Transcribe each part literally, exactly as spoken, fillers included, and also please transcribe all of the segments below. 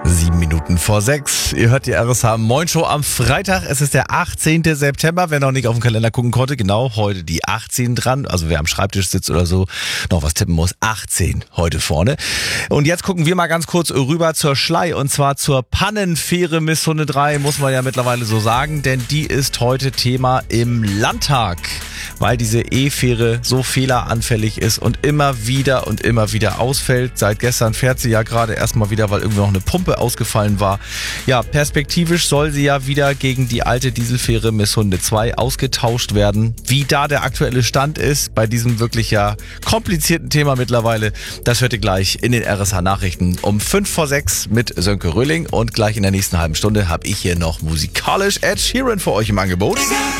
Sieben Minuten vor sechs. Ihr hört die R S H Moin Show am Freitag. Es ist der achtzehnten September. Wer noch nicht auf den Kalender gucken konnte, genau heute die achtzehn dran. Also wer am Schreibtisch sitzt oder so, noch was tippen muss. achtzehn heute vorne. Und jetzt gucken wir mal ganz kurz rüber zur Schlei und zwar zur Pannenfähre Miss Hunde drei, muss man ja mittlerweile so sagen, denn die ist heute Thema im Landtag, weil diese E-Fähre so fehleranfällig ist und immer wieder und immer wieder ausfällt. Seit gestern fährt sie ja gerade erstmal wieder, weil irgendwie noch eine Pumpe ausgefallen war. Ja, perspektivisch soll sie ja wieder gegen die alte Dieselfähre Miss Hunde zwei ausgetauscht werden. Wie da der aktuelle Stand ist bei diesem wirklich ja komplizierten Thema mittlerweile, das hört ihr gleich in den R S H Nachrichten um fünf vor sechs mit Sönke Röhling und gleich in der nächsten halben Stunde habe ich hier noch musikalisch Ed Sheeran für euch im Angebot.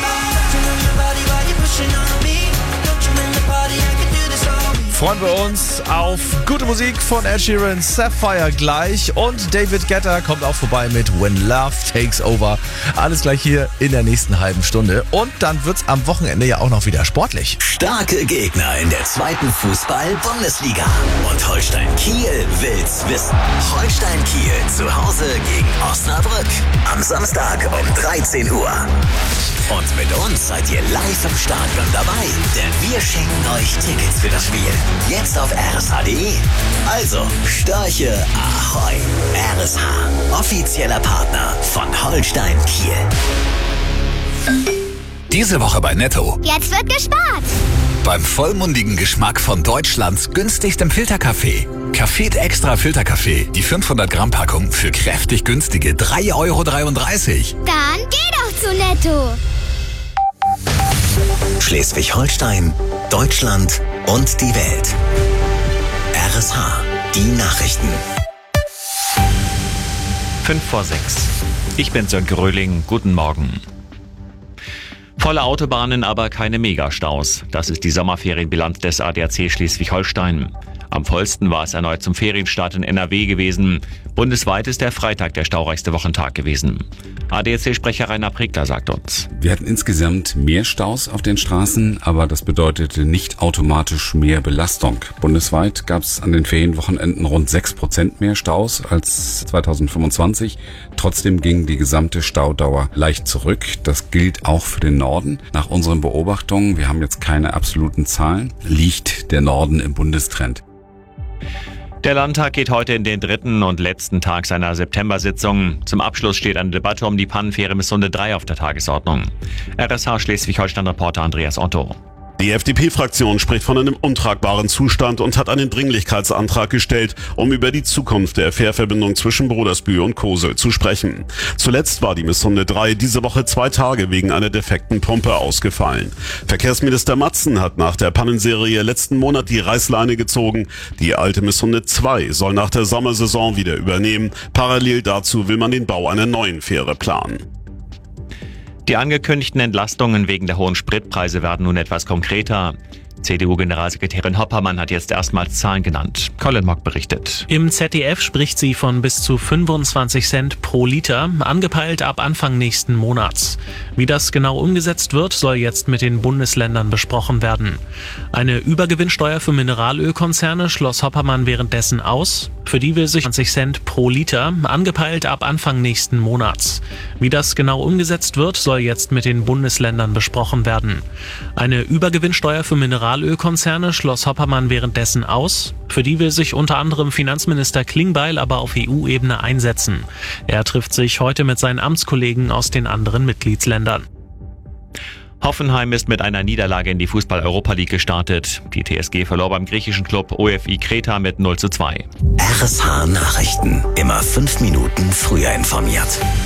Freuen wir uns auf gute Musik von Ed Sheeran, Sapphire gleich und David Guetta kommt auch vorbei mit When Love Takes Over. Alles gleich hier in der nächsten halben Stunde und dann wird's am Wochenende ja auch noch wieder sportlich. Starke Gegner in der zweiten Fußball-Bundesliga und Holstein Kiel will's wissen. Holstein Kiel zu Hause gegen Osnabrück am Samstag um dreizehn Uhr. Und mit uns seid ihr live im Stadion dabei, denn wir schenken euch Tickets für das Spiel. Jetzt auf R S H punkt de. Also, Störche Ahoi. R S H, offizieller Partner von Holstein Kiel. Diese Woche bei Netto. Jetzt wird gespart. Beim vollmundigen Geschmack von Deutschlands günstigstem Filterkaffee. Café Extra Filterkaffee. Die fünfhundert Gramm Packung für kräftig günstige drei Euro dreiunddreißig. Dann geh doch zu Netto. Schleswig-Holstein, Deutschland und die Welt. R S H, die Nachrichten. Fünf vor sechs. Ich bin Sönke Röhling. Guten Morgen. Volle Autobahnen, aber keine Megastaus. Das ist die Sommerferienbilanz des A D A C Schleswig-Holstein. Am vollsten war es erneut zum Ferienstart in N R W gewesen. Bundesweit ist der Freitag der staureichste Wochentag gewesen. A D A C-Sprecher Rainer Pregler sagt uns: Wir hatten insgesamt mehr Staus auf den Straßen, aber das bedeutete nicht automatisch mehr Belastung. Bundesweit gab es an den Ferienwochenenden rund sechs Prozent mehr Staus als zweitausendfünfundzwanzig. Trotzdem ging die gesamte Staudauer leicht zurück. Das gilt auch für den Norden. Nach unseren Beobachtungen, wir haben jetzt keine absoluten Zahlen, liegt der Norden im Bundestrend. Der Landtag geht heute in den dritten und letzten Tag seiner September-Sitzung. Zum Abschluss steht eine Debatte um die Pannenfähre Miss Hunde drei auf der Tagesordnung. R S H Schleswig-Holstein-Reporter Andreas Otto. Die F D P-Fraktion spricht von einem untragbaren Zustand und hat einen Dringlichkeitsantrag gestellt, um über die Zukunft der Fährverbindung zwischen Brodersbühl und Kosel zu sprechen. Zuletzt war die Miss Hunde drei diese Woche zwei Tage wegen einer defekten Pumpe ausgefallen. Verkehrsminister Matzen hat nach der Pannenserie letzten Monat die Reißleine gezogen. Die alte Miss Hunde zwei soll nach der Sommersaison wieder übernehmen. Parallel dazu will man den Bau einer neuen Fähre planen. Die angekündigten Entlastungen wegen der hohen Spritpreise werden nun etwas konkreter. C D U-Generalsekretärin Hoppermann hat jetzt erstmals Zahlen genannt. Colin Mock berichtet. Im Z D F spricht sie von bis zu fünfundzwanzig Cent pro Liter, angepeilt ab Anfang nächsten Monats. Wie das genau umgesetzt wird, soll jetzt mit den Bundesländern besprochen werden. Eine Übergewinnsteuer für Mineralölkonzerne schloss Hoppermann währenddessen aus. Für die will sich zwanzig Cent pro Liter, angepeilt ab Anfang nächsten Monats. Wie das genau umgesetzt wird, soll jetzt mit den Bundesländern besprochen werden. Eine Übergewinnsteuer für Mineralölkonzerne schloss Hoppermann währenddessen aus. Für die will sich unter anderem Finanzminister Klingbeil aber auf E U-Ebene einsetzen. Er trifft sich heute mit seinen Amtskollegen aus den anderen Mitgliedsländern. Hoffenheim ist mit einer Niederlage in die Fußball-Europa League gestartet. Die T S G verlor beim griechischen Club O F I Kreta mit null zu zwei. R S H Nachrichten. Immer fünf Minuten früher informiert.